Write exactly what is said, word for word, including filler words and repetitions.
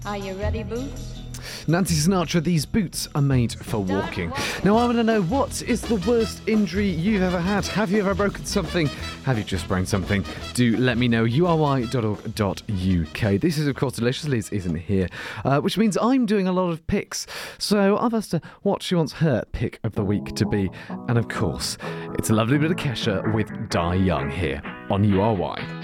Are you ready, Boots? Nancy Sinatra, these boots are made for walking. Now I want to know, what is the worst injury you've ever had? Have you ever broken something? Have you just sprained something? Do let me know. u r y dot org dot u k. This is, of course, Delicious. Liz isn't here, uh, which means I'm doing a lot of picks. So I've asked her what she wants her pick of the week to be. And of course, it's a lovely bit of Kesha with Die Young here on U R Y.